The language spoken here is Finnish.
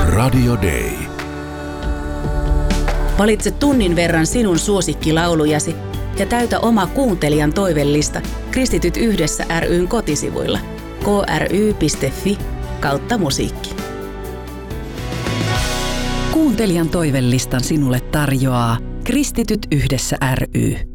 Radio Day. Valitse tunnin verran sinun suosikkilaulujasi ja täytä oma kuuntelijan toivellista Kristityt yhdessä ry:n kotisivuilla kry.fi/musiikki. Kuuntelijan toivellistan sinulle tarjoaa Kristityt yhdessä ry.